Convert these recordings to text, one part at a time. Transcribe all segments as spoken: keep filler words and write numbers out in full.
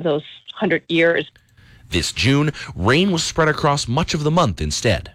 those hundred years. This June, rain was spread across much of the month instead.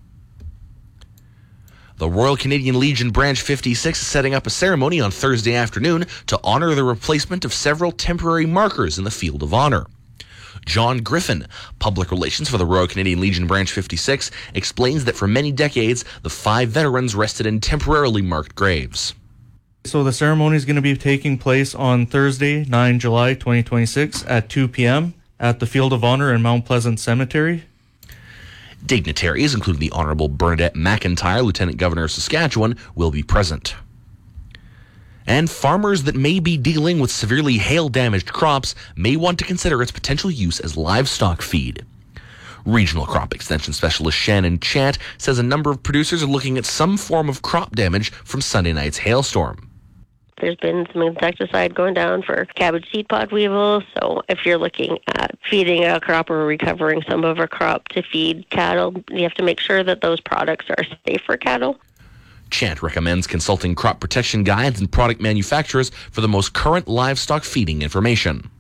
The Royal Canadian Legion Branch fifty-six is setting up a ceremony on Thursday afternoon to honor the replacement of several temporary markers in the Field of Honor. John Griffin, Public Relations for the Royal Canadian Legion Branch fifty-six, explains that for many decades, the five veterans rested in temporarily marked graves. So the ceremony is going to be taking place on Thursday, the ninth of July, twenty twenty-six at two p.m. at the Field of Honor in Mount Pleasant Cemetery. Dignitaries, including the Honourable Bernadette McIntyre, Lieutenant Governor of Saskatchewan, will be present. And farmers that may be dealing with severely hail-damaged crops may want to consider its potential use as livestock feed. Regional Crop Extension Specialist Shannon Chant says a number of producers are looking at some form of crop damage from Sunday night's hailstorm. There's been some insecticide going down for cabbage seed pod weevils, so if you're looking at feeding a crop or recovering some of a crop to feed cattle, you have to make sure that those products are safe for cattle. Chant recommends consulting crop protection guides and product manufacturers for the most current livestock feeding information.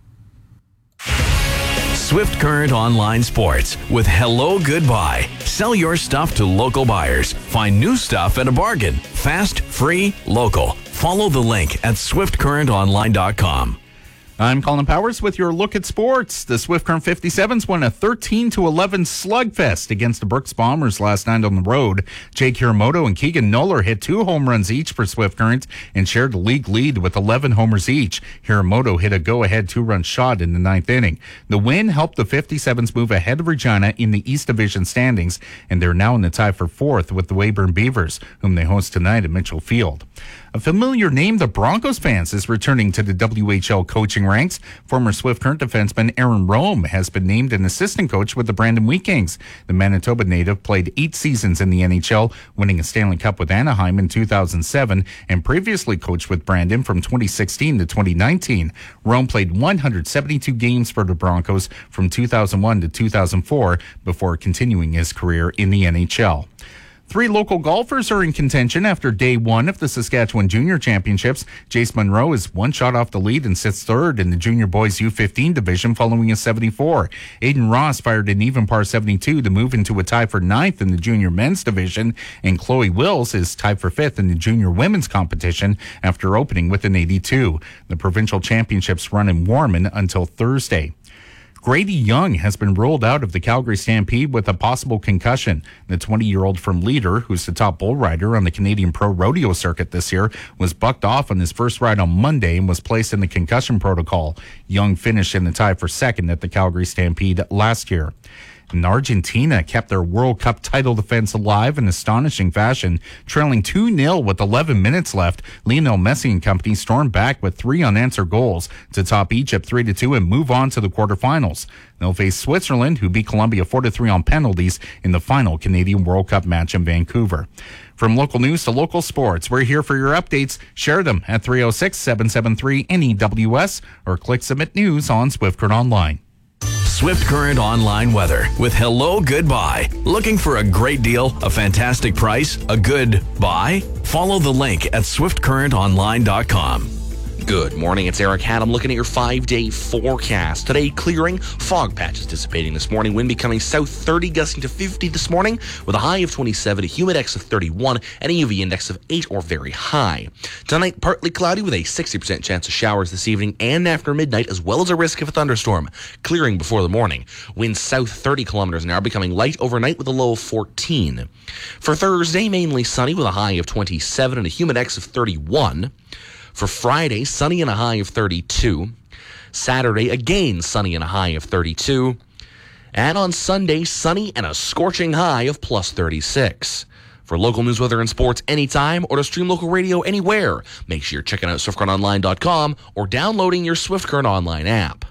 Swift Current Online Sports with Hello Goodbye. Sell your stuff to local buyers. Find new stuff at a bargain. Fast, free, local. Follow the link at swift current online dot com. I'm Colin Powers with your look at sports. The Swift Current fifty-sevens won a thirteen to eleven slugfest against the Brooks Bombers last night on the road. Jake Hiramoto and Keegan Noller hit two home runs each for Swift Current and shared the league lead with eleven homers each. Hiramoto hit a go-ahead two-run shot in the ninth inning. The win helped the fifty-sevens move ahead of Regina in the East Division standings, and they're now in the tie for fourth with the Weyburn Beavers, whom they host tonight at Mitchell Field. A familiar name to Broncos fans is returning to the W H L coaching ranks. Former Swift Current defenseman Aaron Rome has been named an assistant coach with the Brandon Wheat Kings. The Manitoba native played eight seasons in the N H L, winning a Stanley Cup with Anaheim in two thousand seven, and previously coached with Brandon from twenty sixteen to twenty nineteen. Rome played one hundred seventy-two games for the Broncos from two thousand one to two thousand four before continuing his career in the N H L. Three local golfers are in contention after day one of the Saskatchewan Junior Championships. Jace Monroe is one shot off the lead and sits third in the Junior Boys U fifteen division following a seventy-four. Aiden Ross fired an even par seventy-two to move into a tie for ninth in the Junior Men's division, and Chloe Wills is tied for fifth in the Junior Women's competition after opening with an eighty-two. The provincial championships run in Warman until Thursday. Grady Young has been ruled out of the Calgary Stampede with a possible concussion. The twenty-year-old from Leader, who's the top bull rider on the Canadian Pro Rodeo circuit this year, was bucked off on his first ride on Monday and was placed in the concussion protocol. Young finished in the tie for second at the Calgary Stampede last year. And Argentina kept their World Cup title defense alive in astonishing fashion. Trailing two nil with eleven minutes left, Lionel Messi and company stormed back with three unanswered goals to top Egypt three to two and move on to the quarterfinals. They'll face Switzerland, who beat Colombia four to three on penalties in the final Canadian World Cup match in Vancouver. From local news to local sports, we're here for your updates. Share them at three oh six, seven seven three, N E W S or click Submit News on Swift Current Online. Swift Current Online weather with Hello Goodbye. Looking for a great deal, a fantastic price, a good buy? Follow the link at swift current online dot com. Good morning, it's Eric Haddam looking at your five-day forecast. Today, clearing, fog patches dissipating this morning, wind becoming south thirty, gusting to fifty this morning, with a high of twenty-seven, a humidex of thirty-one, and a U V index of eight or very high. Tonight, partly cloudy with a sixty percent chance of showers this evening and after midnight, as well as a risk of a thunderstorm. Clearing before the morning. Winds south thirty kilometers an hour, becoming light overnight with a low of fourteen. For Thursday, mainly sunny with a high of twenty-seven and a humidex of thirty-one. For Friday, sunny and a high of thirty-two. Saturday, again sunny and a high of thirty-two. And on Sunday, sunny and a scorching high of plus thirty-six. For local news, weather, and sports anytime, or to stream local radio anywhere, make sure you're checking out swift current online dot com or downloading your Swift Current Online app.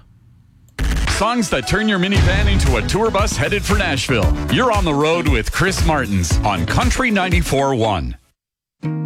Songs that turn your minivan into a tour bus headed for Nashville. You're on the road with Chris Martins on Country ninety-four point one.